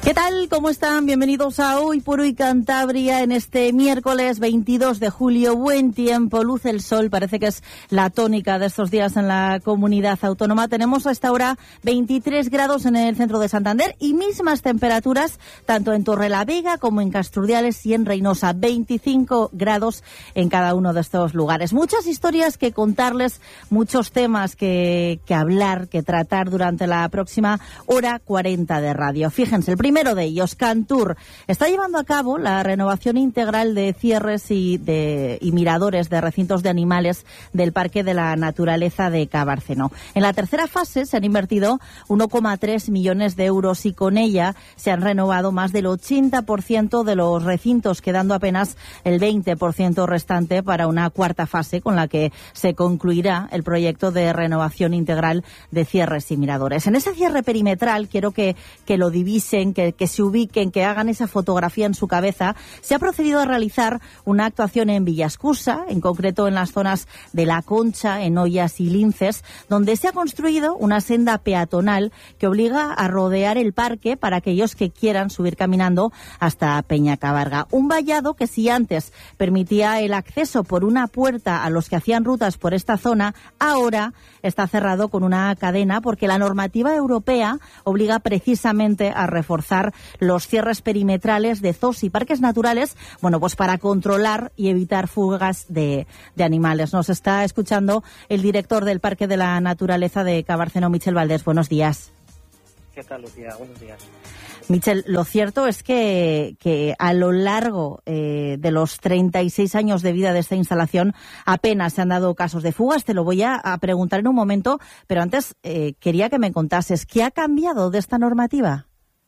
¿Qué tal? ¿Cómo están? Bienvenidos a Hoy por Hoy Cantabria en este miércoles 22 de julio. Buen tiempo, luce el sol, parece que es la tónica de estos días en la comunidad autónoma. Tenemos a esta hora 23 grados en el centro de Santander y mismas temperaturas tanto en Torrelavega como en Castrurdiales y en Reynosa. 25 grados en cada uno de estos lugares. Muchas historias que contarles, muchos temas que hablar, que tratar durante la próxima hora 40 de radio. Fíjense, el primero de ellos, Cantur, está llevando a cabo la renovación integral de cierres y miradores de recintos de animales del Parque de la Naturaleza de Cabárceno. En la tercera fase se han invertido 1,3 millones de euros y con ella se han renovado más del 80% de los recintos, quedando apenas el 20% restante para una cuarta fase con la que se concluirá el proyecto de renovación integral de cierres y miradores. En ese cierre perimetral, quiero que lo divisen, que se ubiquen, que hagan esa fotografía en su cabeza. Se ha procedido a realizar una actuación en Villascusa, en concreto en las zonas de La Concha, en Ollas y Linces, donde se ha construido una senda peatonal que obliga a rodear el parque para aquellos que quieran subir caminando hasta Peñacabarga. Un vallado que, si antes permitía el acceso por una puerta a los que hacían rutas por esta zona, ahora está cerrado con una cadena porque la normativa europea obliga precisamente a reforzar los cierres perimetrales de zoos y parques naturales, bueno, pues para controlar y evitar fugas de animales. Nos está escuchando el director del Parque de la Naturaleza de Cabárceno, Michel Valdés. Buenos días. ¿Qué tal, Lucía? Buenos días. Michel, lo cierto es que a lo largo de los 36 años de vida de esta instalación apenas se han dado casos de fugas. Te lo voy a preguntar en un momento, pero antes quería que me contases, ¿qué ha cambiado de esta normativa?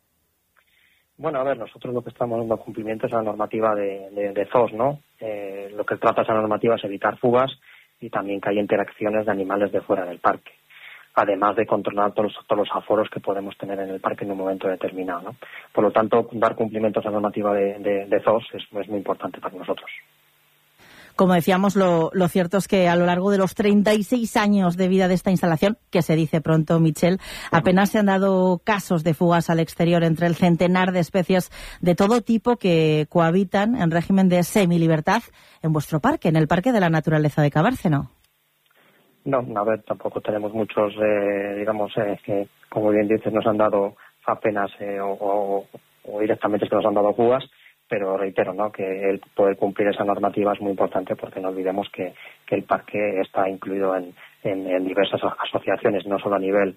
Bueno, a ver, nosotros lo que estamos dando cumplimiento es la normativa de zoos, ¿no? Lo que trata esa normativa es evitar fugas y también que haya interacciones de animales de fuera del parque, además de controlar todos los aforos que podemos tener en el parque en un momento determinado, ¿no? Por lo tanto, dar cumplimiento a esa normativa de zoos es muy importante para nosotros. Como decíamos, lo cierto es que a lo largo de los 36 años de vida de esta instalación, que se dice pronto, Michel, apenas se han dado casos de fugas al exterior entre el centenar de especies de todo tipo que cohabitan en régimen de semilibertad en vuestro parque, en el Parque de la Naturaleza de Cabárceno. No, a ver, tampoco tenemos muchos, que, como bien dices, nos han dado apenas o directamente es que nos han dado fugas. Pero reitero, ¿no?, que el poder cumplir esa normativa es muy importante porque no olvidemos que el parque está incluido en diversas asociaciones, no solo a nivel,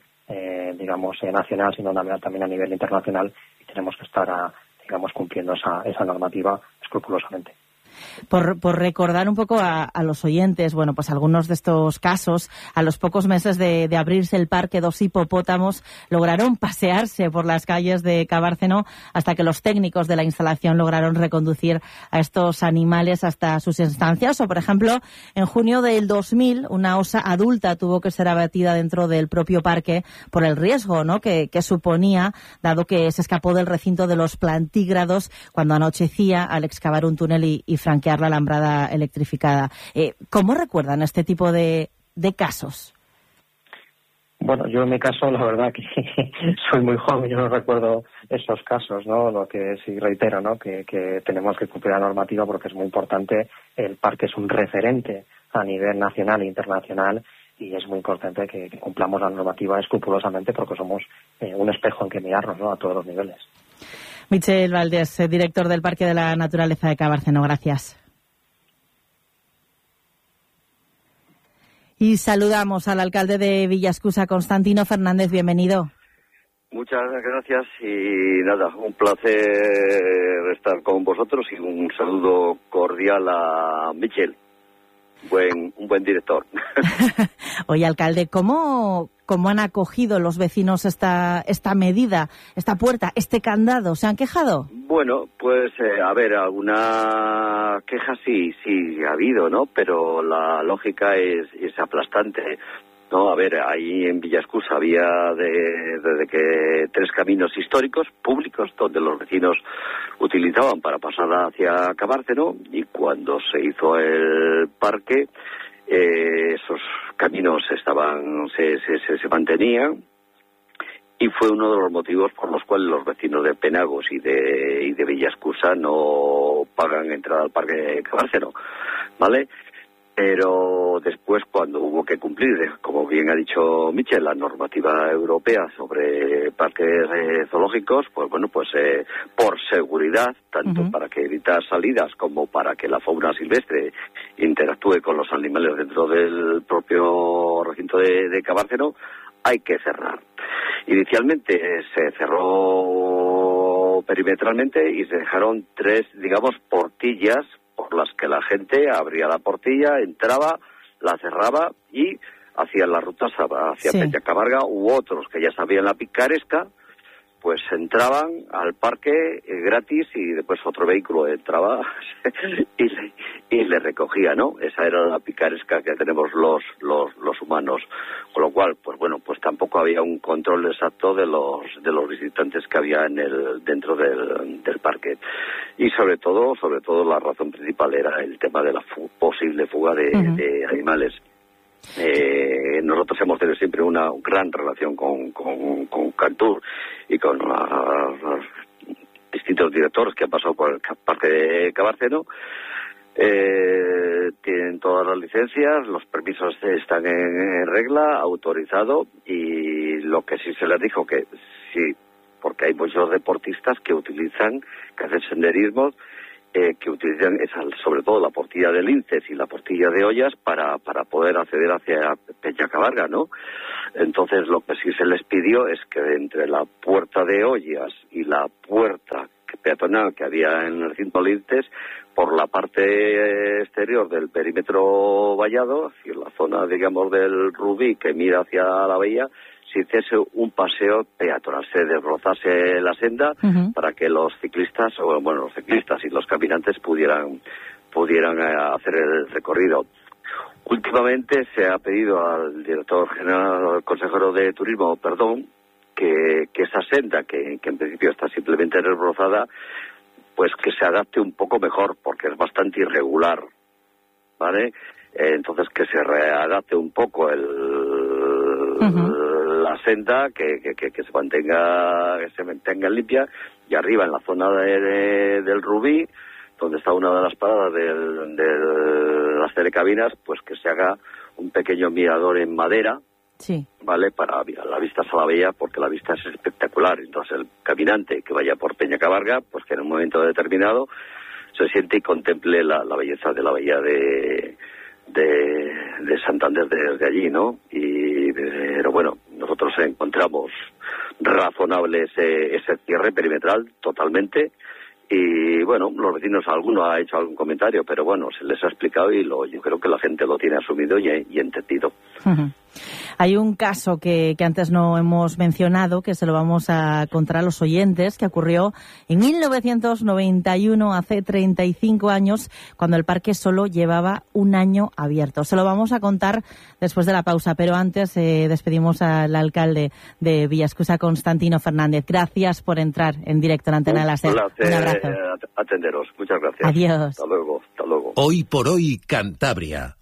nacional, sino también a nivel internacional, y tenemos que estar, cumpliendo esa normativa escrupulosamente. Por recordar un poco a los oyentes, bueno, pues algunos de estos casos, a los pocos meses de abrirse el parque, 2 hipopótamos lograron pasearse por las calles de Cabárceno hasta que los técnicos de la instalación lograron reconducir a estos animales hasta sus estancias. O, por ejemplo, en junio del 2000, una osa adulta tuvo que ser abatida dentro del propio parque por el riesgo, ¿no?, que suponía, dado que se escapó del recinto de los plantígrados cuando anochecía al excavar un túnel y franquear la alambrada electrificada. ¿Cómo recuerdan este tipo de casos? Bueno, yo en mi caso, la verdad que soy muy joven, yo no recuerdo esos casos, ¿no? Lo que sí reitero, ¿no?, que tenemos que cumplir la normativa porque es muy importante. El parque es un referente a nivel nacional e internacional y es muy importante que cumplamos la normativa escrupulosamente porque somos un espejo en que mirarnos, ¿no?, a todos los niveles. Michel Valdés, director del Parque de la Naturaleza de Cabárceno, gracias. Y saludamos al alcalde de Villascusa, Constantino Fernández, bienvenido. Muchas gracias y nada, un placer estar con vosotros y un saludo cordial a Michel, un buen director. Oye, alcalde, ¿cómo han acogido los vecinos esta medida, esta puerta, este candado? ¿Se han quejado? Bueno, pues a ver, alguna queja sí ha habido, ¿no? Pero la lógica es aplastante, ¿no? A ver, ahí en Villascusa había desde que 3 caminos históricos públicos donde los vecinos utilizaban para pasar hacia Cabárceno, y cuando se hizo el parque esos caminos se mantenían y fue uno de los motivos por los cuales los vecinos de Penagos y de Villaescusa no pagan entrada al Parque Cabárceno, ¿vale? Pero después, cuando hubo que cumplir, como bien ha dicho Michel, la normativa europea sobre parques zoológicos, pues bueno, pues por seguridad, tanto para que evitar salidas como para que la fauna silvestre interactúe con los animales dentro del propio recinto de Cabárceno, hay que cerrar. Inicialmente se cerró perimetralmente y se dejaron 3, digamos, portillas por las que la gente abría la portilla, entraba, la cerraba y hacían las rutas hacia Peñacabarga, u otros que ya sabían la picaresca, pues entraban al parque gratis y después otro vehículo entraba y le recogía, ¿no? Esa era la picaresca que tenemos los humanos, con lo cual, pues bueno, pues tampoco había un control exacto de los visitantes que había dentro del parque. Y sobre todo la razón principal era el tema de la posible fuga de animales. Nosotros hemos tenido siempre una gran relación con Cantur y con los distintos directores que han pasado por el parque de Cabárceno. Tienen todas las licencias, los permisos están en regla, autorizado, y lo que sí se les dijo que sí, porque hay muchos deportistas que hacen senderismo, que utilizan sobre todo la portilla de linces y la portilla de ollas para poder acceder hacia Peñacabarga, ¿no? Entonces lo que sí se les pidió es que entre la puerta de ollas y la puerta peatonal que había en el recinto linces, por la parte exterior del perímetro vallado, hacia la zona, digamos, del Rubí que mira hacia la bahía, se hiciese un paseo peatonal, se desbrozase la senda para que los ciclistas, los ciclistas y los caminantes pudieran hacer el recorrido. Últimamente se ha pedido al director general, al consejero de turismo, que esa senda, que en principio está simplemente desbrozada, pues que se adapte un poco mejor, porque es bastante irregular, ¿vale? Entonces que se readapte un poco la senda, que se mantenga limpia, y arriba en la zona del Rubí, donde está una de las paradas de las telecabinas, pues que se haga un pequeño mirador en madera, ¿vale? Para la vista a la bahía, porque la vista es espectacular. Entonces el caminante que vaya por Peñacabarga, pues que en un momento determinado se siente y contemple la belleza de la bahía de Santander desde allí, ¿no? Pero bueno, nosotros encontramos razonable ese cierre perimetral totalmente, y bueno, los vecinos, alguno ha hecho algún comentario, pero bueno, se les ha explicado y yo creo que la gente lo tiene asumido y entendido. Hay un caso que antes no hemos mencionado, que se lo vamos a contar a los oyentes, que ocurrió en 1991, hace 35 años, cuando el parque solo llevaba un año abierto. Se lo vamos a contar después de la pausa, pero antes despedimos al alcalde de Villaescusa, Constantino Fernández. Gracias por entrar en directo en Antena de la SER. Un abrazo. Atenderos. Muchas gracias. Adiós. Hasta luego. Hoy por hoy, Cantabria.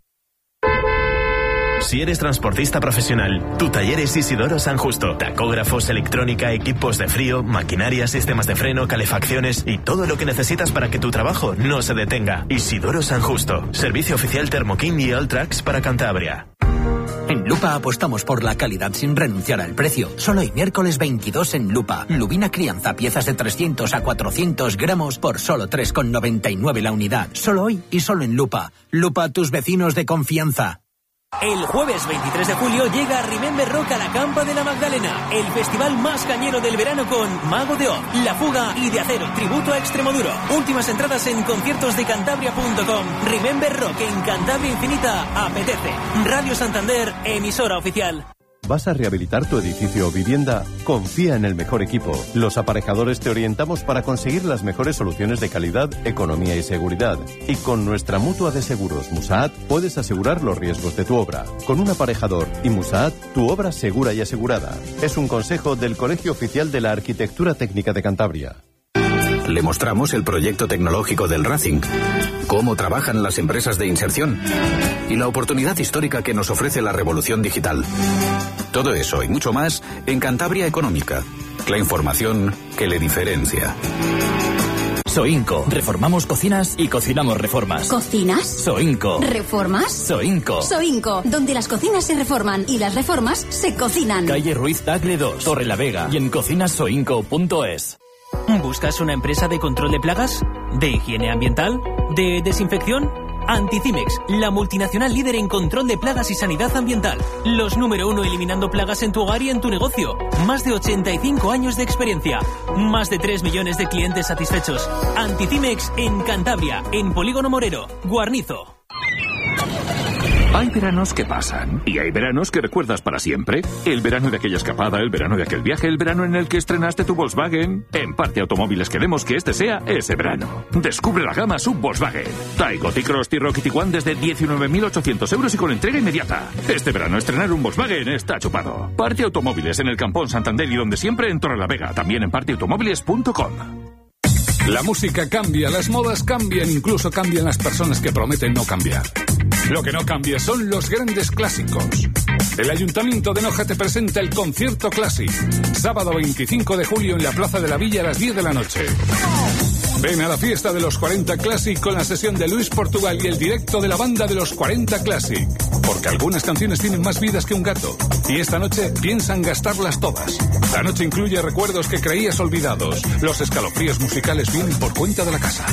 Si eres transportista profesional, tu taller es Isidoro San Justo. Tacógrafos, electrónica, equipos de frío, maquinaria, sistemas de freno, calefacciones y todo lo que necesitas para que tu trabajo no se detenga. Isidoro San Justo. Servicio oficial Thermokin y Alltrax para Cantabria. En Lupa apostamos por la calidad sin renunciar al precio. Solo hoy miércoles 22 en Lupa. Lubina crianza, piezas de 300 a 400 gramos por solo 3,99 la unidad. Solo hoy y solo en Lupa. Lupa, tus vecinos de confianza. El jueves 23 de julio llega Remember Rock a la Campa de la Magdalena, el festival más cañero del verano con Mago de Oz, La Fuga y De Acero, tributo a Extremoduro. Últimas entradas en conciertosdecantabria.com. Remember Rock en Cantabria Infinita apetece. Radio Santander, emisora oficial. ¿Vas a rehabilitar tu edificio o vivienda? Confía en el mejor equipo. Los aparejadores te orientamos para conseguir las mejores soluciones de calidad, economía y seguridad. Y con nuestra mutua de seguros Musaat puedes asegurar los riesgos de tu obra. Con un aparejador y Musaat, tu obra segura y asegurada. Es un consejo del Colegio Oficial de la Arquitectura Técnica de Cantabria. Le mostramos el proyecto tecnológico del Racing, cómo trabajan las empresas de inserción y la oportunidad histórica que nos ofrece la revolución digital. Todo eso y mucho más en Cantabria Económica. La información que le diferencia. Soinco. Reformamos cocinas y cocinamos reformas. ¿Cocinas? Soinco. ¿Reformas? Soinco. Soinco, donde las cocinas se reforman y las reformas se cocinan. Calle Ruiz Tagle 2, Torre la Vega y en cocinasoinco.es. ¿Buscas una empresa de control de plagas? ¿De higiene ambiental? ¿De desinfección? Anticimex, la multinacional líder en control de plagas y sanidad ambiental. Los número 1 eliminando plagas en tu hogar y en tu negocio. Más de 85 años de experiencia. Más de 3 millones de clientes satisfechos. Anticimex en Cantabria, en Polígono Morero, Guarnizo. Hay veranos que pasan y hay veranos que recuerdas para siempre. El verano de aquella escapada, el verano de aquel viaje, el verano en el que estrenaste tu Volkswagen. En Parte Automóviles queremos que este sea ese verano. Descubre la gama sub Volkswagen. Taigo, T-Cross, T-Rock y Tiguan desde 19.800 euros y con entrega inmediata. Este verano estrenar un Volkswagen está chupado. Parte Automóviles en el Campón Santander y donde siempre en Torrelavega. También en parteautomóviles.com. La música cambia, las modas cambian, incluso cambian las personas que prometen no cambiar. Lo que no cambia son los grandes clásicos. El Ayuntamiento de Noja te presenta el Concierto Classic. Sábado 25 de julio en la Plaza de la Villa a las 10 de la noche. Ven a la fiesta de los 40 Classic con la sesión de Luis Portugal y el directo de la banda de los 40 Classic. Porque algunas canciones tienen más vidas que un gato. Y esta noche piensan gastarlas todas. La noche incluye recuerdos que creías olvidados. Los escalofríos musicales vienen por cuenta de la casa.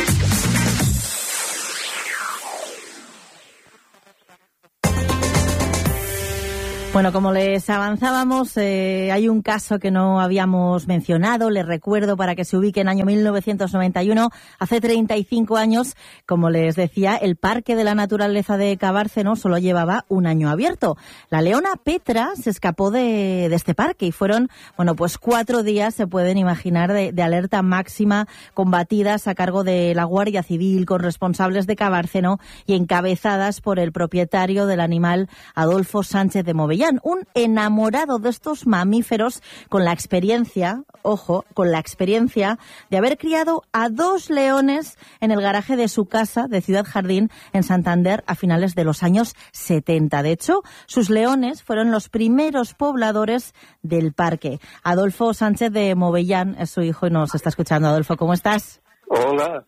Bueno, como les avanzábamos, hay un caso que no habíamos mencionado, les recuerdo para que se ubiquen, año 1991, hace 35 años, como les decía, el Parque de la Naturaleza de Cabárceno solo llevaba un año abierto. La leona Petra se escapó de este parque y fueron, bueno, pues 4 días, se pueden imaginar, de alerta máxima, combatidas a cargo de la Guardia Civil, con responsables de Cabárceno y encabezadas por el propietario del animal, Adolfo Sánchez de Movellán. Un enamorado de estos mamíferos con la experiencia, ojo, con la experiencia de haber criado a 2 leones en el garaje de su casa de Ciudad Jardín en Santander a finales de los años 70. De hecho, sus leones fueron los primeros pobladores del parque. Adolfo Sánchez de Movellán es su hijo y nos está escuchando. Adolfo, ¿cómo estás? Hola.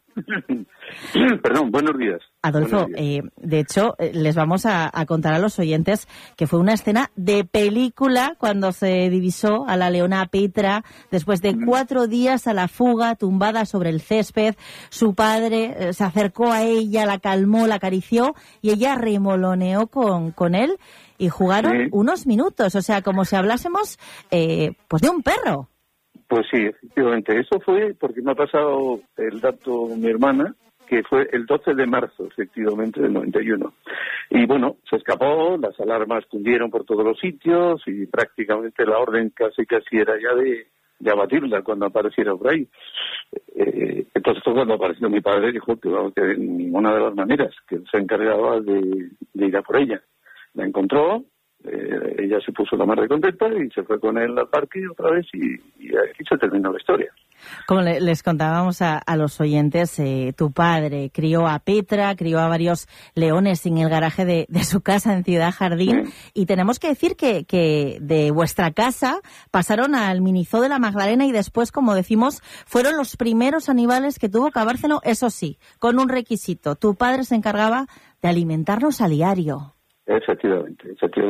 Perdón, buenos días. Adolfo, buenos días. De hecho, les vamos a contar a los oyentes que fue una escena de película cuando se divisó a la leona Petra después de 4 días a la fuga, tumbada sobre el césped. Su padre se acercó a ella, la calmó, la acarició y ella remoloneó con él y jugaron unos minutos. O sea, como si hablásemos pues de un perro. Pues sí, efectivamente. Eso fue porque me ha pasado el dato mi hermana, que fue el 12 de marzo, efectivamente, del 91. Y bueno, se escapó, las alarmas cundieron por todos los sitios y prácticamente la orden casi era ya de abatirla cuando apareciera por ahí. Entonces cuando apareció mi padre dijo que, vamos, que de ninguna de las maneras, que se encargaba de ir a por ella. La encontró. Ella se puso la más de contenta y se fue con él al parque otra vez y aquí se terminó la historia. Como les contábamos a los oyentes, tu padre crió a Petra, crió a varios leones en el garaje de su casa en Ciudad Jardín y tenemos que decir que de vuestra casa pasaron al Minizó de la Magdalena y después, como decimos, fueron los primeros animales que tuvo Cabárceno, eso sí, con un requisito. Tu padre se encargaba de alimentarlos a diario. Efectivamente.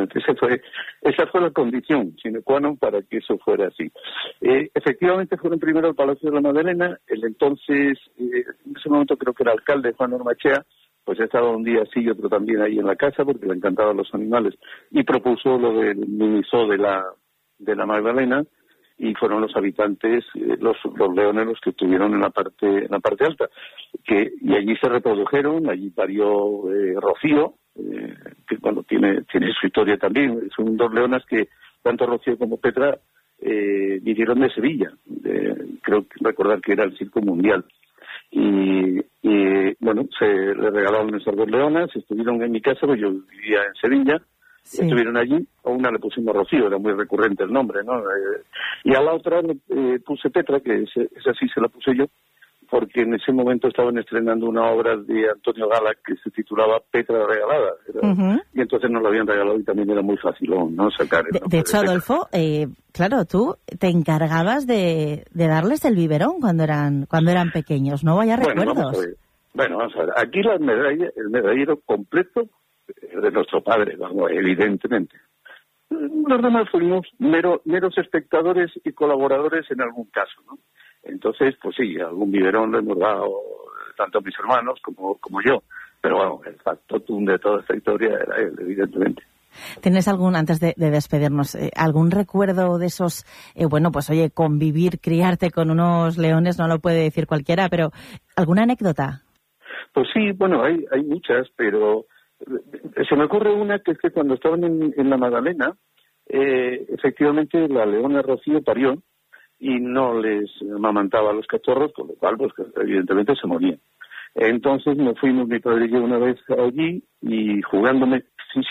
Esa fue la condición sine qua non para que eso fuera así. Efectivamente fueron primero al Palacio de la Magdalena, el entonces, en ese momento creo que era alcalde, Juan Ormachea, pues estaba un día así y otro también ahí en la casa porque le encantaban los animales y propuso lo del minizó de la Magdalena y fueron los habitantes, los leones los que estuvieron en la parte alta, y allí se reprodujeron, allí parió Rocío, que bueno, tiene su historia también. Son 2 leonas que tanto Rocío como Petra vinieron de Sevilla, creo recordar que era el Circo Mundial, y bueno, se le regalaron esas 2 leonas, estuvieron en mi casa, pues yo vivía en Sevilla. Sí. Estuvieron allí, a una le pusimos Rocío, era muy recurrente el nombre, ¿no? Y a la otra le puse Petra, que esa sí se la puse yo, porque en ese momento estaban estrenando una obra de Antonio Gala que se titulaba Petra Regalada. Y entonces nos lo habían regalado y también era muy fácil, ¿no? Sacar. De hecho, Adolfo, claro, tú te encargabas de darles el biberón cuando eran pequeños, ¿no? Vaya recuerdos. Vamos a ver. Aquí el medallero completo de nuestro padre, vamos, evidentemente. Los demás fuimos meros espectadores y colaboradores en algún caso, ¿no? Entonces, pues sí, algún biberón le hemos dado tanto a mis hermanos como yo. Pero bueno, el factotum de toda esta historia era él, evidentemente. ¿Tienes antes de despedirnos, algún recuerdo de esos, pues oye, convivir, criarte con unos leones, no lo puede decir cualquiera, pero alguna anécdota? Pues sí, bueno, hay muchas, pero se me ocurre una que es que cuando estaban en la Magdalena, efectivamente la leona Rocío parió y no les amamantaba a los cachorros, con lo cual, pues evidentemente se morían. Entonces nos fuimos, mi padre y yo, una vez allí y jugándome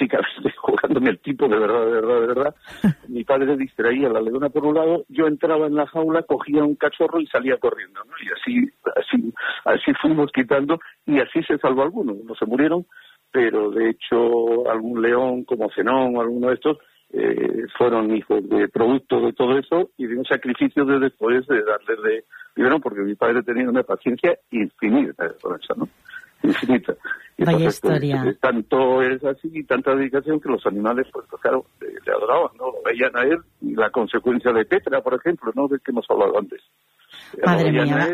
el tipo de verdad, mi padre distraía a la leona por un lado, yo entraba en la jaula, cogía un cachorro y salía corriendo, ¿no? Y así fuimos quitando y así se salvó alguno, no se murieron, pero de hecho algún león como Zenón o alguno de estos fueron hijos de producto de todo eso y de un sacrificio de después de darles de biberón, porque mi padre tenía una paciencia infinita con eso, ¿no? Infinita. Y vaya entonces, historia. Pues, tanto es así y tanta dedicación que los animales, pues claro, le adoraban, ¿no? Lo veían a él y la consecuencia de Petra, por ejemplo, ¿no? De que hemos hablado antes. Madre mía.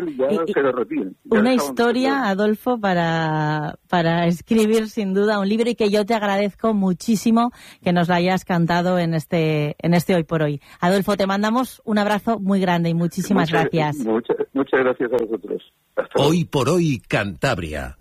Una historia, Adolfo, para escribir sin duda un libro, y que yo te agradezco muchísimo que nos la hayas cantado en este Hoy por Hoy. Adolfo, te mandamos un abrazo muy grande y muchísimas gracias. Muchas gracias a vosotros. Hoy por Hoy Cantabria.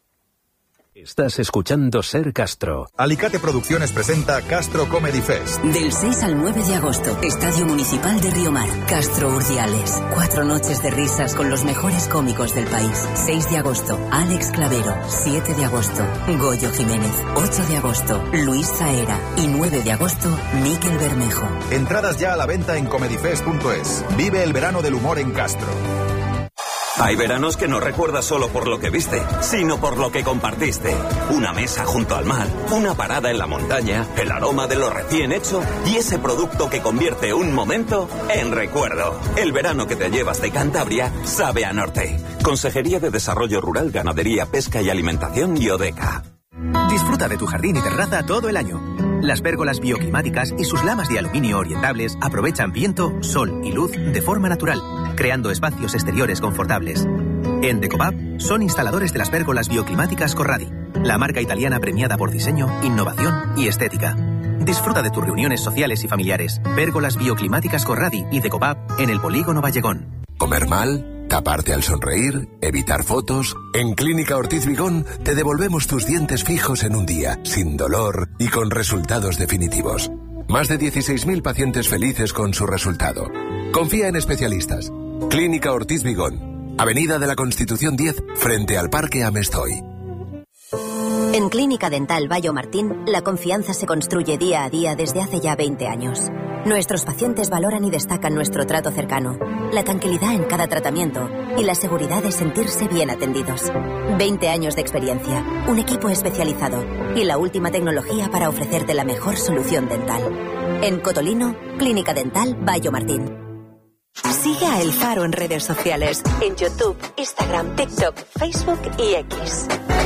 Estás escuchando Ser Castro. Alicate Producciones presenta Castro Comedy Fest. Del 6 al 9 de agosto, Estadio Municipal de Riomar. Castro Urdiales. 4 noches de risas con los mejores cómicos del país. 6 de agosto, Alex Clavero. 7 de agosto, Goyo Jiménez. 8 de agosto, Luis Zaera. Y 9 de agosto, Miquel Bermejo. Entradas ya a la venta en comedyfest.es. Vive el verano del humor en Castro. Hay veranos que no recuerdas solo por lo que viste, sino por lo que compartiste. Una mesa junto al mar, una parada en la montaña, el aroma de lo recién hecho y ese producto que convierte un momento en recuerdo. El verano que te llevas de Cantabria sabe a norte. Consejería de Desarrollo Rural, Ganadería, Pesca y Alimentación y Odeca. Disfruta de tu jardín y terraza todo el año. Las pérgolas bioclimáticas y sus lamas de aluminio orientables aprovechan viento, sol y luz de forma natural, creando espacios exteriores confortables. En Decopap son instaladores de las pérgolas bioclimáticas Corradi, la marca italiana premiada por diseño, innovación y estética. Disfruta de tus reuniones sociales y familiares. Pérgolas bioclimáticas Corradi y Decopap en el Polígono Vallegón. ¿Comer mal? ¿Taparte al sonreír? ¿Evitar fotos? En Clínica Ortiz Vigón te devolvemos tus dientes fijos en un día, sin dolor y con resultados definitivos. Más de 16.000 pacientes felices con su resultado. Confía en especialistas. Clínica Ortiz Vigón, Avenida de la Constitución 10, frente al Parque Amestoy. En Clínica Dental Bayo Martín, la confianza se construye día a día desde hace ya 20 años. Nuestros pacientes valoran y destacan nuestro trato cercano, la tranquilidad en cada tratamiento y la seguridad de sentirse bien atendidos. 20 años de experiencia, un equipo especializado y la última tecnología para ofrecerte la mejor solución dental. En Cotolino, Clínica Dental Bayo Martín. Sigue a El Faro en redes sociales, en YouTube, Instagram, TikTok, Facebook y X.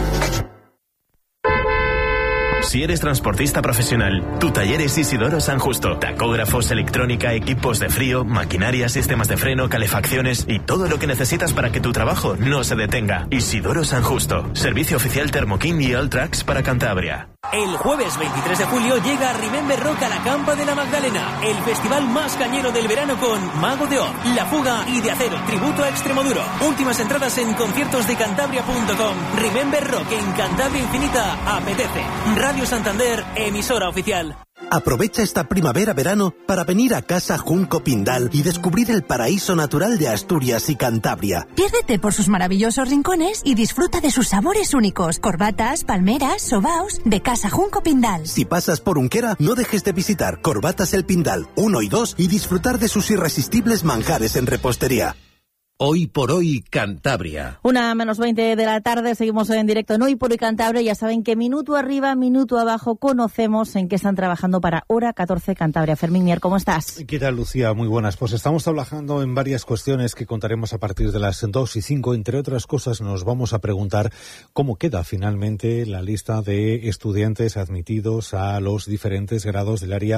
Si eres transportista profesional, tu taller es Isidoro San Justo. Tacógrafos, electrónica, equipos de frío, maquinaria, sistemas de freno, calefacciones y todo lo que necesitas para que tu trabajo no se detenga. Isidoro San Justo. Servicio oficial Thermoking y All Tracks para Cantabria. El jueves 23 de julio llega Remember Rock a la Campa de la Magdalena, el festival más cañero del verano con Mago de Oz, La Fuga y De Acero, tributo a Extremoduro. Últimas entradas en conciertosdecantabria.com. Remember Rock en Cantabria Infinita apetece. Radio Santander, emisora oficial. Aprovecha esta primavera-verano para venir a Casa Junco Pindal y descubrir el paraíso natural de Asturias y Cantabria. Piérdete por sus maravillosos rincones y disfruta de sus sabores únicos. Corbatas, palmeras, sobaos de Casa Junco Pindal. Si pasas por Unquera, no dejes de visitar Corbatas El Pindal 1 y 2 y disfrutar de sus irresistibles manjares en repostería. Hoy por hoy Cantabria. 1:20 de la tarde, seguimos en directo en Hoy por Hoy Cantabria. Ya saben que minuto arriba, minuto abajo, conocemos en qué están trabajando para Hora 14 Cantabria. Fermín Mier, ¿cómo estás? ¿Qué tal, Lucía? Muy buenas. Pues estamos trabajando en varias cuestiones que contaremos a partir de las 2:05. Entre otras cosas, nos vamos a preguntar cómo queda finalmente la lista de estudiantes admitidos a los diferentes grados del área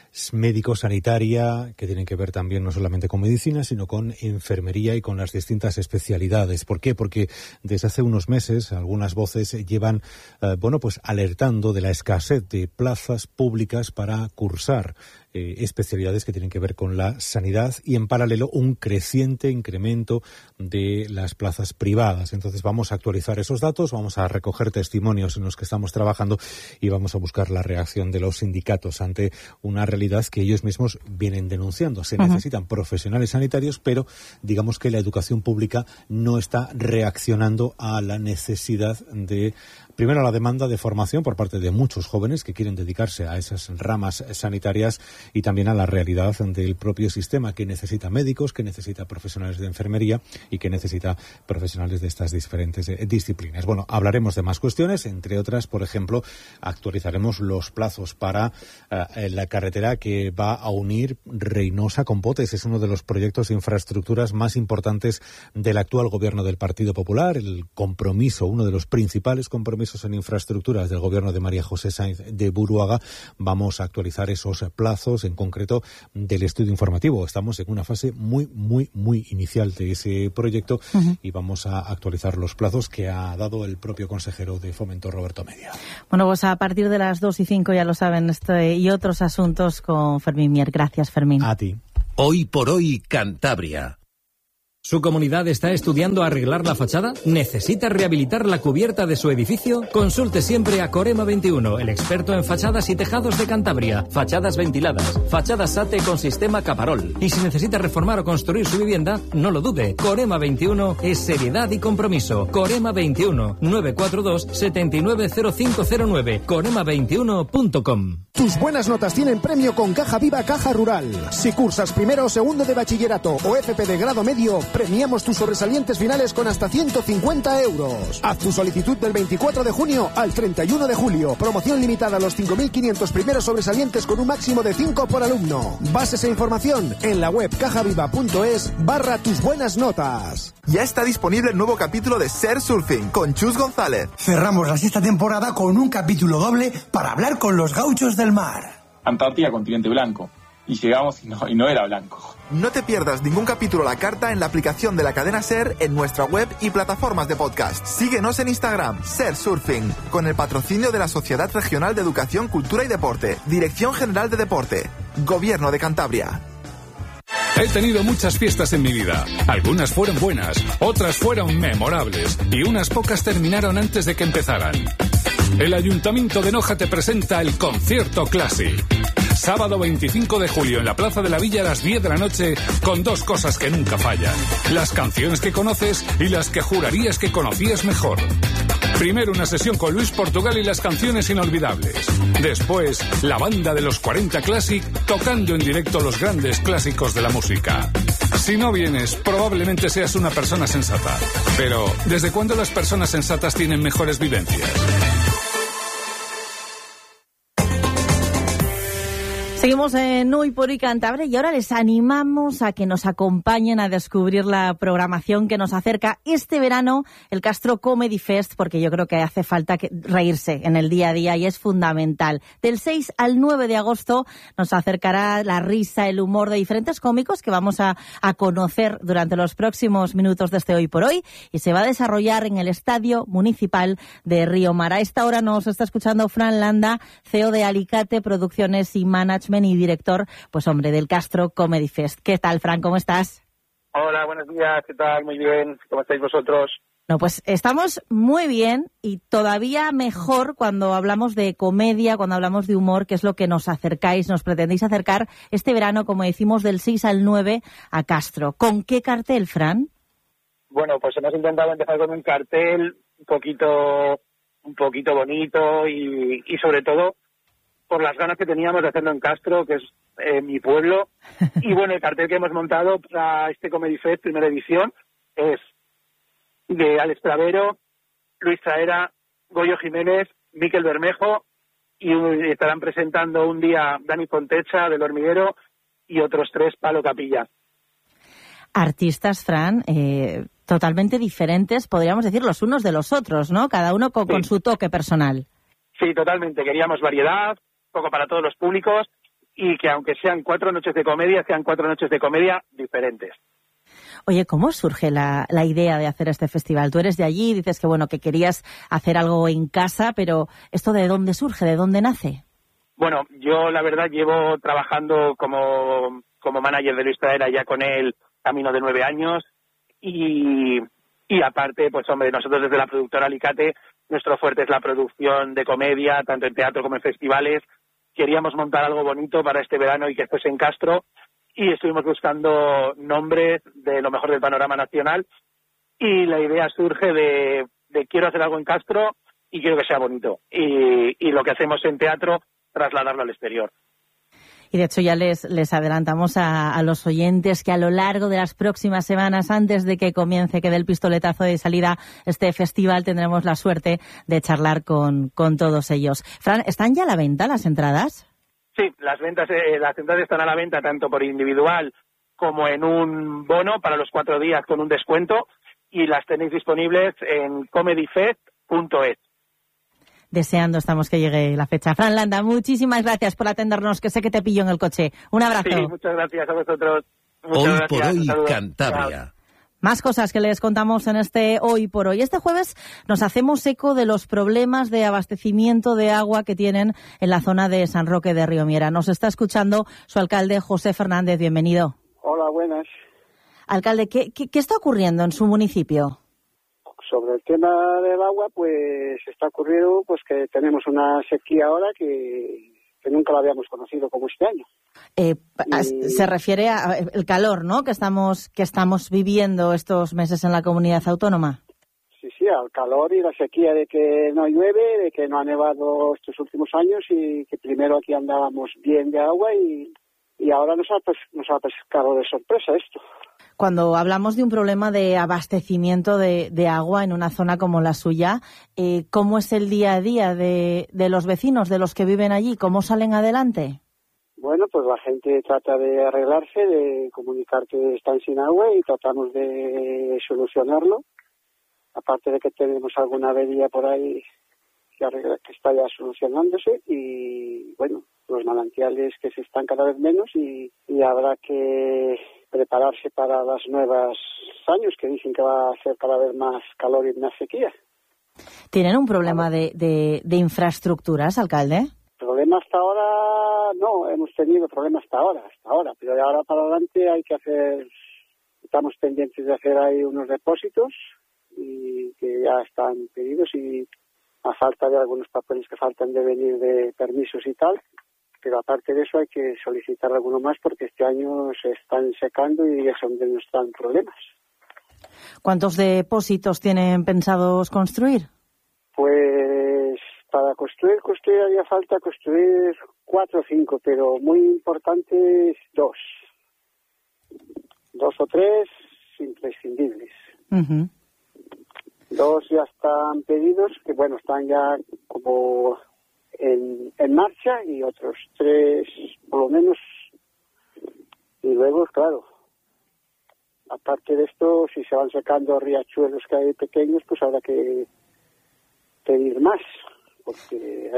médico-sanitaria, que tienen que ver también no solamente con medicina, sino con enfermería y con las distintas especialidades. ¿Por qué? Porque desde hace unos meses algunas voces llevan, alertando de la escasez de plazas públicas para cursar especialidades que tienen que ver con la sanidad y en paralelo un creciente incremento de las plazas privadas. Entonces vamos a actualizar esos datos, vamos a recoger testimonios en los que estamos trabajando y vamos a buscar la reacción de los sindicatos ante una realidad que ellos mismos vienen denunciando. Se necesitan profesionales sanitarios, pero digamos que la educación pública no está reaccionando a la necesidad de, primero, a la demanda de formación por parte de muchos jóvenes que quieren dedicarse a esas ramas sanitarias y también a la realidad del propio sistema, que necesita médicos, que necesita profesionales de enfermería y que necesita profesionales de estas diferentes disciplinas. Bueno, hablaremos de más cuestiones, entre otras, por ejemplo, actualizaremos los plazos para la carretera que va a unir Reynosa con Potes. Es uno de los proyectos de infraestructuras más importantes del actual gobierno del Partido Popular, el compromiso, uno de los principales compromisos en infraestructuras del gobierno de María José Sáenz de Buruaga. Vamos a actualizar esos plazos, en concreto del estudio informativo. Estamos en una fase muy inicial de ese proyecto y vamos a actualizar los plazos que ha dado el propio consejero de Fomento, Roberto Media. Bueno, pues a partir de las 2:05, ya lo saben, y otros asuntos con Fermín Mier. Gracias, Fermín. A ti. Hoy por hoy Cantabria. ¿Su comunidad está estudiando arreglar la fachada? ¿Necesita rehabilitar la cubierta de su edificio? Consulte siempre a Corema 21, el experto en fachadas y tejados de Cantabria. Fachadas ventiladas, fachadas SATE con sistema Caparol. Y si necesita reformar o construir su vivienda, no lo dude. Corema 21 es seriedad y compromiso. Corema 21, 942 790509. Corema21.com. Tus buenas notas tienen premio con Caja Viva Caja Rural. Si cursas primero o segundo de bachillerato o FP de grado medio, premiamos tus sobresalientes finales con hasta 150 euros. Haz tu solicitud del 24 de junio al 31 de julio. Promoción limitada a los 5.500 primeros sobresalientes con un máximo de 5 por alumno. Bases e información en la web cajaviva.es/tus buenas notas. Ya está disponible el nuevo capítulo de Ser Surfing con Chus González. Cerramos la sexta temporada con un capítulo doble para hablar con los gauchos del mar. Antártida, continente blanco. Y llegamos y no era blanco. No te pierdas ningún capítulo a la carta en la aplicación de la cadena SER, en nuestra web y plataformas de podcast. Síguenos en Instagram, Ser Surfing, con el patrocinio de la Sociedad Regional de Educación, Cultura y Deporte, Dirección General de Deporte, Gobierno de Cantabria. He tenido muchas fiestas en mi vida. Algunas fueron buenas, otras fueron memorables y unas pocas terminaron antes de que empezaran. El Ayuntamiento de Noja te presenta el Concierto Classic. Sábado 25 de julio en la Plaza de la Villa a las 10 de la noche, con dos cosas que nunca fallan: las canciones que conoces y las que jurarías que conocías mejor. Primero una sesión con Luis Portugal y las canciones inolvidables. Después, la banda de los 40 Classic tocando en directo los grandes clásicos de la música. Si no vienes, probablemente seas una persona sensata. Pero, ¿desde cuándo las personas sensatas tienen mejores vivencias? Seguimos en Hoy por Hoy Cantabria y ahora les animamos a que nos acompañen a descubrir la programación que nos acerca este verano, el Castro Comedy Fest, porque yo creo que hace falta reírse en el día a día y es fundamental. Del 6 al 9 de agosto nos acercará la risa, el humor de diferentes cómicos que vamos a conocer durante los próximos minutos de este Hoy por Hoy, y se va a desarrollar en el Estadio Municipal de Río Mar. A esta hora nos está escuchando Fran Landa, CEO de Alicate Producciones y Management y director, pues hombre, del Castro Comedy Fest. ¿Qué tal, Fran? ¿Cómo estás? Hola, buenos días. ¿Qué tal? Muy bien. ¿Cómo estáis vosotros? No, pues estamos muy bien y todavía mejor cuando hablamos de comedia, cuando hablamos de humor, que es lo que nos acercáis, nos pretendéis acercar este verano, como decimos, del 6 al 9 a Castro. ¿Con qué cartel, Fran? Bueno, pues hemos intentado empezar con un cartel un poquito bonito y sobre todo por las ganas que teníamos de hacerlo en Castro, que es mi pueblo. Y bueno, el cartel que hemos montado para este Comedy Fest, primera edición, es de Alex Clavero, Luis Traera, Goyo Jiménez, Miquel Bermejo, y estarán presentando un día Dani Fontecha, del Hormiguero, y otros 3, Palo Capilla. Artistas, Fran, totalmente diferentes, podríamos decir, los unos de los otros, ¿no? Cada uno con su toque personal. Sí, totalmente. Queríamos variedad, poco para todos los públicos, y que aunque sean 4 noches de comedia, sean 4 noches de comedia diferentes. Oye, ¿cómo surge la idea de hacer este festival? Tú eres de allí, dices que bueno, que querías hacer algo en casa, pero ¿esto de dónde surge? ¿De dónde nace? Bueno, yo la verdad llevo trabajando como manager de Luis Traera ya con él camino de 9 años, y aparte, pues hombre, nosotros desde la productora Alicate, nuestro fuerte es la producción de comedia, tanto en teatro como en festivales. Queríamos montar algo bonito para este verano y que fuese en Castro, y estuvimos buscando nombres de lo mejor del panorama nacional, y la idea surge de quiero hacer algo en Castro y quiero que sea bonito, y lo que hacemos en teatro, trasladarlo al exterior. Y de hecho ya les adelantamos a los oyentes que a lo largo de las próximas semanas, antes de que comience, que dé el pistoletazo de salida este festival, tendremos la suerte de charlar con todos ellos. Fran, ¿están ya a la venta las entradas? Sí, las entradas están a la venta tanto por individual como en un bono para los 4 días con un descuento, y las tenéis disponibles en comedyfest.es. Deseando estamos que llegue la fecha. Fran Landa, muchísimas gracias por atendernos, que sé que te pillo en el coche. Un abrazo. Sí, muchas gracias a vosotros. Muchas Hoy gracias. por hoy, Saludos. Cantabria. Más cosas que les contamos en este Hoy por Hoy. Este jueves nos hacemos eco de los problemas de abastecimiento de agua que tienen en la zona de San Roque de Riomiera. Nos está escuchando su alcalde, José Fernández. Bienvenido. Hola, buenas. Alcalde, ¿qué está ocurriendo en su municipio? Sobre el tema del agua, pues está ocurriendo pues que tenemos una sequía ahora que nunca la habíamos conocido como este año. Se refiere al calor, ¿no?, que estamos viviendo estos meses en la comunidad autónoma. Sí, al calor y la sequía de que no llueve, de que no ha nevado estos últimos años, y que primero aquí andábamos bien de agua y ahora nos ha pescado de sorpresa esto. Cuando hablamos de un problema de abastecimiento de agua en una zona como la suya, ¿cómo es el día a día de los vecinos, de los que viven allí? ¿Cómo salen adelante? Bueno, pues la gente trata de arreglarse, de comunicar que están sin agua, y tratamos de solucionarlo. Aparte de que tenemos alguna avería por ahí que está ya solucionándose, y bueno, los manantiales que se están cada vez menos, y habrá que prepararse para los nuevos años, que dicen que va a ser cada vez más calor y más sequía. ¿Tienen un problema de infraestructuras, alcalde? Problema hasta ahora no, hemos tenido problema hasta ahora, pero de ahora para adelante estamos pendientes de hacer ahí unos depósitos, y que ya están pedidos, y a falta de algunos papeles que faltan de venir de permisos y tal. Pero aparte de eso hay que solicitar alguno más, porque este año se están secando y es donde nos dan problemas. ¿Cuántos depósitos tienen pensados construir? Pues para construir haría falta construir 4 o 5, pero muy importantes 2. 2 o 3 imprescindibles. Uh-huh. 2 ya están pedidos, que bueno, están ya como en marcha, y otros 3 por lo menos. Y luego, claro, aparte de esto, si se van sacando riachuelos que hay pequeños, pues habrá que pedir más, porque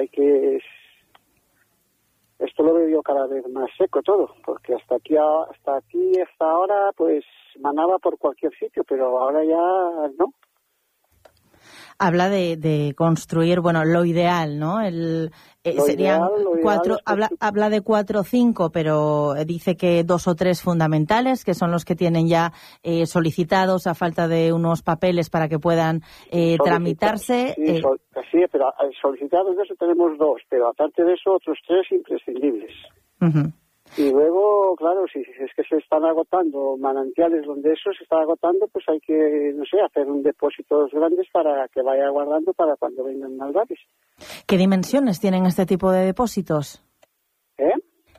esto lo veo yo cada vez más seco todo, porque hasta ahora pues manaba por cualquier sitio, pero ahora ya no. Habla de construir, bueno, lo ideal, ¿no? Serían 4, habla de 4 o 5, pero dice que 2 o 3 fundamentales, que son los que tienen ya solicitados a falta de unos papeles para que puedan tramitarse. Sí, pero solicitados de eso tenemos 2, pero aparte de eso otros 3 imprescindibles. Uh-huh. Y luego, claro, si es que se están agotando manantiales donde eso se está agotando, pues hay que, no sé, hacer un depósitos grandes para que vaya guardando para cuando vengan malvares. ¿Qué dimensiones tienen este tipo de depósitos?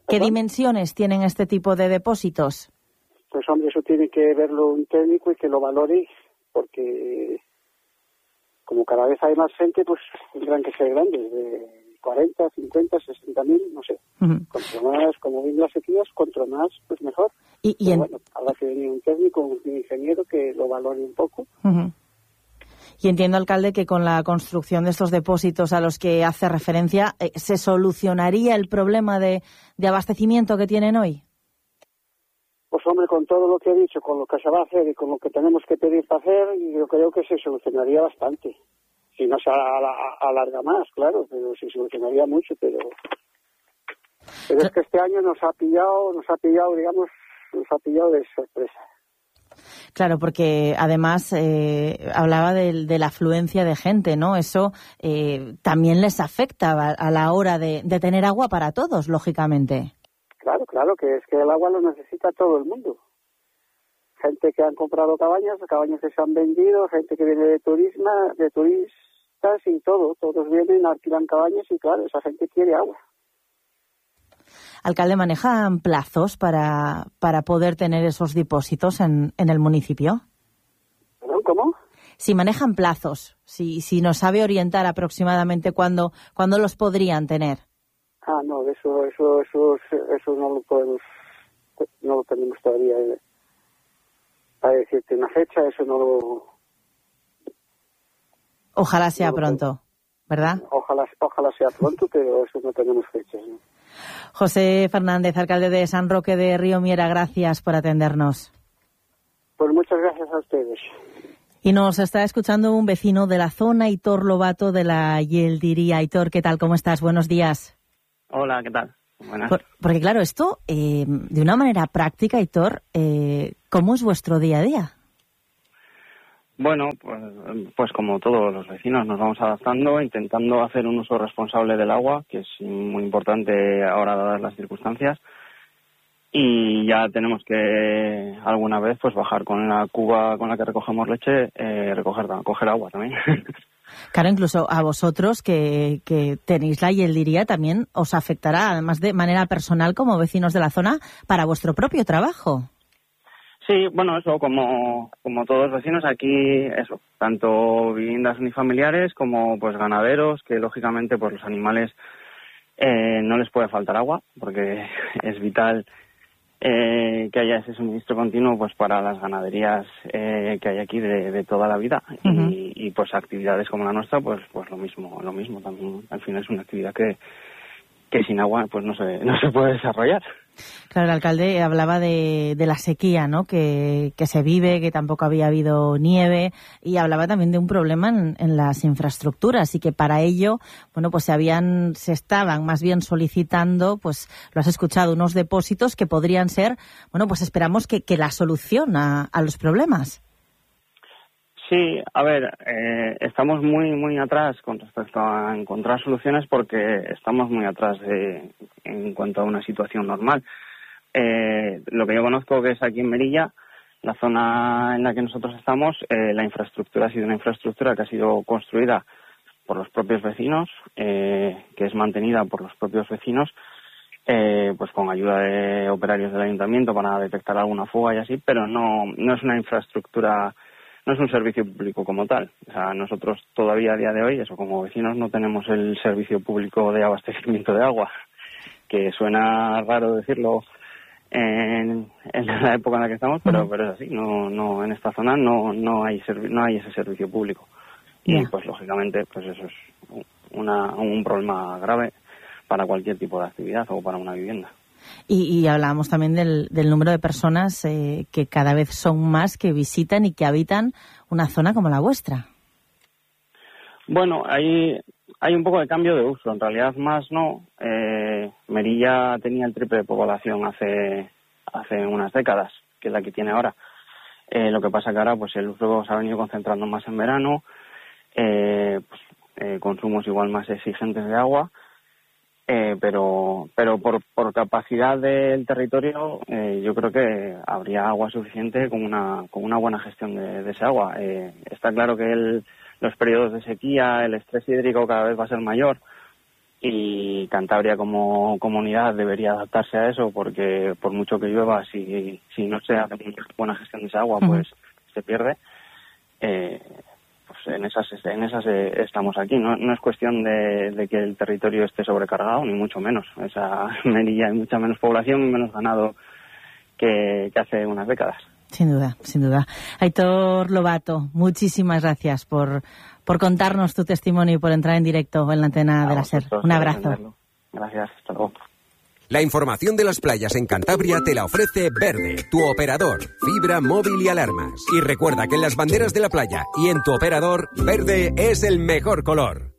¿Qué dimensiones tienen este tipo de depósitos? Pues hombre, eso tiene que verlo un técnico y que lo valore, porque como cada vez hay más gente, pues tendrán que ser grandes, de 40, 50, 60 mil, no sé. Cuanto más, como ven las sequías, cuanto más, pues mejor. Bueno, habrá que venir un técnico, un ingeniero que lo valore un poco. Y entiendo, alcalde, que con la construcción de estos depósitos a los que hace referencia, ¿se solucionaría el problema de abastecimiento que tienen hoy? Pues hombre, con todo lo que he dicho, con lo que se va a hacer y con lo que tenemos que pedir para hacer, yo creo que se solucionaría bastante. Si no se alarga más, claro, pero se solucionaría mucho, pero es que este año nos ha pillado, digamos, de sorpresa. Claro, porque además hablaba de la afluencia de gente, ¿no? Eso también les afecta a la hora de tener agua para todos, lógicamente. Claro, que es que el agua lo necesita todo el mundo. Gente que han comprado cabañas que se han vendido, gente que viene de turistas y todos vienen, alquilan cabañas y claro, esa gente quiere agua. Alcalde, ¿manejan plazos para poder tener esos depósitos en el municipio? ¿Perdón, cómo? Si manejan plazos, si nos sabe orientar aproximadamente cuándo los podrían tener. No, eso no lo tenemos todavía para decirte una fecha, eso no lo... Ojalá sea pronto, ¿verdad? Ojalá sea pronto, pero eso no tenemos fechas, ¿no? José Fernández, alcalde de San Roque de Río Miera, gracias por atendernos. Pues muchas gracias a ustedes. Y nos está escuchando un vecino de la zona, Aitor Lobato, de la Yeldiría. Aitor, ¿qué tal? ¿Cómo estás? Buenos días. Hola, ¿qué tal? Buenas. Porque claro, esto, de una manera práctica, Aitor, ¿cómo es vuestro día a día? Bueno, pues como todos los vecinos nos vamos adaptando, intentando hacer un uso responsable del agua, que es muy importante ahora dadas las circunstancias, y ya tenemos que alguna vez pues bajar con la cuba con la que recogemos leche, coger agua también. Claro, incluso a vosotros que tenéis la Yeldiría también os afectará, además de manera personal como vecinos de la zona, para vuestro propio trabajo. Sí, bueno, eso, como todos los vecinos aquí, eso, tanto viviendas unifamiliares como pues ganaderos, que lógicamente pues los animales no les puede faltar agua, porque es vital que haya ese suministro continuo pues para las ganaderías que hay aquí de toda la vida. Y pues actividades como la nuestra, pues lo mismo también. Al final es una actividad que sin agua pues no se puede desarrollar. Claro, el alcalde hablaba de la sequía, ¿no? Que se vive, que tampoco había habido nieve, y hablaba también de un problema en las infraestructuras, y que para ello, bueno, pues se estaban más bien solicitando, pues lo has escuchado, unos depósitos que podrían ser, bueno, pues esperamos que la solución a los problemas. Sí, a ver, estamos muy atrás con respecto a encontrar soluciones, porque estamos muy atrás en cuanto a una situación normal. Lo que yo conozco, que es aquí en Merilla, la zona en la que nosotros estamos, la infraestructura ha sido una infraestructura que ha sido construida por los propios vecinos, que es mantenida por los propios vecinos, pues con ayuda de operarios del ayuntamiento para detectar alguna fuga y así, pero no es una infraestructura. No es un servicio público como tal. O sea, nosotros todavía a día de hoy, eso como vecinos, no tenemos el servicio público de abastecimiento de agua, que suena raro decirlo en la época en la que estamos, pero es así. No en esta zona no hay ese servicio público. Y pues lógicamente pues eso es un problema grave para cualquier tipo de actividad o para una vivienda. Y hablábamos también del número de personas que cada vez son más, que visitan y que habitan una zona como la vuestra. Bueno, hay un poco de cambio de uso, en realidad más no. Merilla tenía el triple de población hace unas décadas, que es la que tiene ahora. Lo que pasa que ahora pues el uso se ha venido concentrando más en verano, consumos igual más exigentes de agua. Pero por capacidad del territorio yo creo que habría agua suficiente con una buena gestión de ese agua. Está claro que los periodos de sequía, el estrés hídrico cada vez va a ser mayor, y Cantabria como comunidad debería adaptarse a eso, porque por mucho que llueva, si no se hace una buena gestión de esa agua, pues se pierde. Pues en esas estamos aquí. No es cuestión de que el territorio esté sobrecargado, ni mucho menos. Esa Melilla hay mucha menos población, menos ganado que hace unas décadas. Sin duda, sin duda. Aitor Lobato, muchísimas gracias por contarnos tu testimonio y por entrar en directo en la antena de la SER. Un abrazo. Gracias, hasta luego. La información de las playas en Cantabria te la ofrece Verde, tu operador, fibra, móvil y alarmas. Y recuerda que en las banderas de la playa y en tu operador, verde es el mejor color.